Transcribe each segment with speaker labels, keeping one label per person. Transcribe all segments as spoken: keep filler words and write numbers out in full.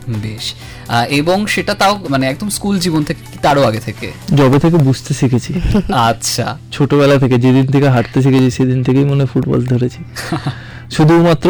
Speaker 1: বেশ, এবং সেটা তাও মানে একদম স্কুল জীবন থেকে কি তারও আগে থেকে?
Speaker 2: যবে থেকে বুঝতে শিখেছি।
Speaker 1: আচ্ছা,
Speaker 2: ছোটবেলা থেকে যেদিন থেকে হাঁটতে শিখেছি সেদিন থেকেই মনে ফুটবল ধরেছি। শুধুমাত্র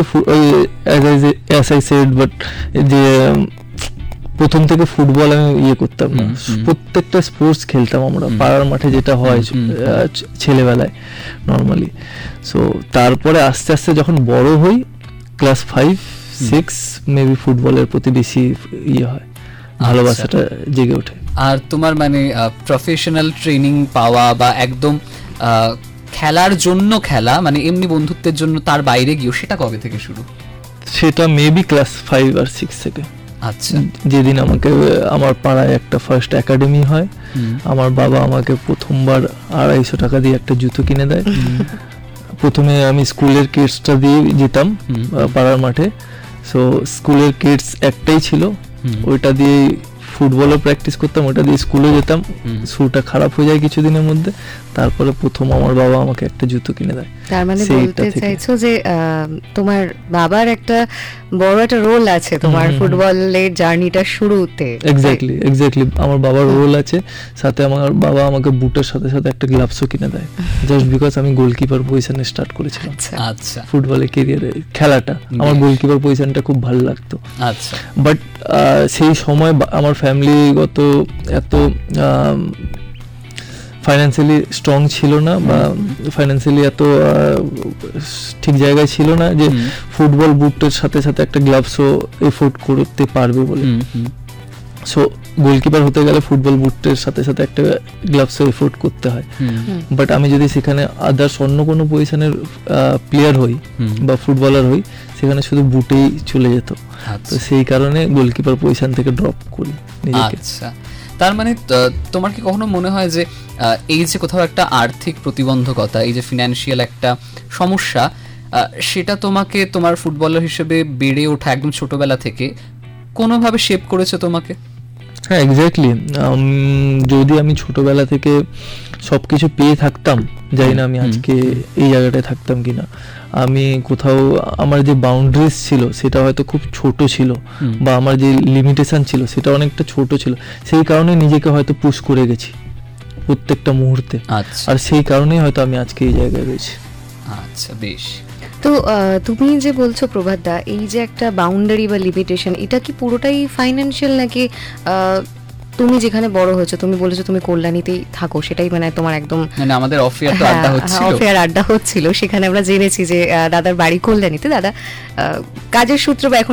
Speaker 2: বাট যে প্রথম থেকে ফুটবল আমি ইয়ে করতাম না, প্রত্যেকটা স্পোর্টস খেলতাম আমরা পাড়ার মাঠে, যেটা হয় ছেলেবেলায় নর্মালি। সো তারপরে আস্তে আস্তে যখন বড় হই, ক্লাস ফাইভ সিক্স মেবি ফুটবলের প্রতি বেশি ইয়ে হয়, ভালোবাসাটা জেগে ওঠে।
Speaker 1: আর তোমার মানে প্রফেশনাল ট্রেনিং পাওয়া বা একদম খেলার জন্য খেলা, মানে এমনি বন্ধুত্বের জন্য তার বাইরে গিয়েও, সেটা কবে থেকে শুরু?
Speaker 2: সেটা মেবি ক্লাস ফাইভ আর সিক্স থেকে।
Speaker 1: আচ্ছা,
Speaker 2: যেদিন আমাকে আমার পাড়ায় একটা ফার্স্ট একাডেমি হয়, আমার বাবা আমাকে প্রথমবার আড়াইশো টাকা দিয়ে একটা জুতো কিনে দেয়। প্রথমে আমি স্কুলের কিটসটা দিয়ে যেতাম পাড়ার মাঠে, সো স্কুলের কিটস একটাই ছিল, ওইটা দিয়ে ফুটবলও প্র্যাকটিস করতাম, ওটা দিয়ে স্কুলে যেতাম। শুটা খারাপ হয়ে যায় কিছুদিনের মধ্যে, তারপরে প্রথম আমার বাবা আমাকে একটা জুতো কিনে দেয়।
Speaker 3: তার মানে বলতে চাইছো যে তোমার বাবার একটা বড় একটা রোল আছে তোমার ফুটবলের জার্নিটা শুরুতে?
Speaker 2: এক্স্যাক্টলি এক্স্যাক্টলি আমার বাবার রোল আছে, সাথে আমার বাবা আমাকে বুটের সাথে সাথে একটা গ্লাভসও কিনে দেয়, জাস্ট বিকজ আমি গোলকিপার পজিশনে স্টার্ট করেছিলাম।
Speaker 1: আচ্ছা,
Speaker 2: ফুটবলের ক্যারিয়ারে খেলাটা আমার গোলকিপার পজিশনটা খুব ভালো লাগতো।
Speaker 1: আচ্ছা,
Speaker 2: বাট সেই সময় আমার ফ্যামিলিগত এত ফাইন্যান্সিয়ালি স্ট্রং ছিল না, বা ফাইন্যান্সিয়ালি এত ঠিক জায়গায় ছিল না যে ফুটবল বুটের সাথে সাথে একটা গ্লাভসও এফোর্ড করতে পারবে বলে। সো গোলকিপার হতে গেলে ফুটবল বুটের সাথে সাথে একটা গ্লাভসও এফোর্ড করতে হয়। বাট আমি যদি সেখানে আদার্স অন্য কোনো পজিশনের প্লেয়ার হই বা ফুটবলার হই, সেখানে শুধু বুটেই চলে যেত, তো সেই কারণে গোলকিপার পজিশন থেকে ড্রপ করি নিজেকে।
Speaker 1: আচ্ছা, তার মানে তোমার কি কখনো মনে হয় যে এই যে কোথাও একটা আর্থিক প্রতিবন্ধকতা, এই যে ফিনান্সিয়াল একটা সমস্যা, সেটা তোমাকে তোমার ফুটবলার হিসেবে বেড়ে ওঠা একদম ছোটবেলা থেকে কোনোভাবে শেপ করেছে তোমাকে?
Speaker 2: হ্যাঁ, এক্স্যাক্টলি। যদি আমি ছোটবেলা থেকে সবকিছু পেয়ে থাকতাম, জানি না আমি আজকে এই জায়গাটায় থাকতাম কিনা। আমি কোথাও আমার যে বাউন্ডারিজ ছিল সেটা হয়তো খুব ছোট ছিল, বা আমার যে লিমিটেশন ছিল সেটা অনেকটা ছোট ছিল, সেই কারণে নিজেকে হয়তো পুশ করে গেছি প্রত্যেকটা মুহূর্তে, আর সেই কারণেই হয়তো আমি আজকে এই জায়গায় রয়েছি।
Speaker 1: আচ্ছা, বেশ।
Speaker 3: তো তুমি যে বলছো প্রভাতদা, এই যে একটা বাউন্ডারি বা লিমিটেশন, এটা কি পুরোটাই ফাইন্যান্সিয়াল, নাকি তুমি যেখানে বড় হয়েছো, তুমি বলেছো তুমি কল্যাণীতেই থাকো, সেটাই মানে তোমার একদম
Speaker 1: মানে আমাদের অফিয়ার তো আড্ডা হচ্ছিল,
Speaker 3: অফিয়ার আড্ডা হচ্ছিল, সেখানে আমরা জেনেছি যে দাদার বাড়ি কল্যাণীতে, দাদা কাজের সূত্রে বা এখন